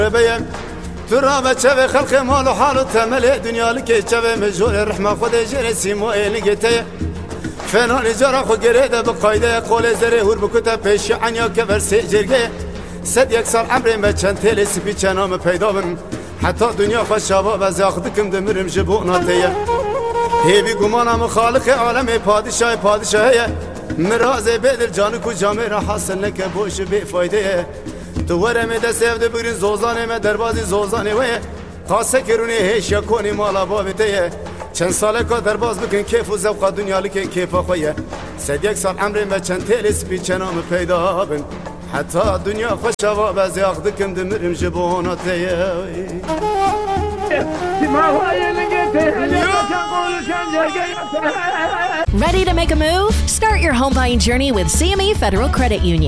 بيم ترى بتشوي خلق مال وحال تمل دنيا لك تشوي مجهول الرحمة خد جرسي مو لقيته فنان جرا خو گرده بقایده قول زره هور بکوتا پیش عنیا که ورسی جرگه صد یک سال عمري ما چند تیل سپی چنام پیدا بن حتی دنیا خوش شبا و زاخدکم دمرم جبوناتیه هیوی گمانم خالق عالم پادشاهیه مراز بدل جانو کو جامعه را حاصل نکه بوش بی فایده تو ورم دست افده بگرین زوزانه ما دربازی زوزانه ویه خاصه کرونی هیش یکونی مالا بابیتیه چند ساله که درباز بکن کیف و زوقا دنیا لکن کیفا خویه صد یک سال عمري ما چند تیل سپی چنام پیدا بن حتی دنیا خوش شوا بزی اخدکم دمرم جبوناتیه Ready to make a move? Start your home buying journey with CME Federal Credit Union.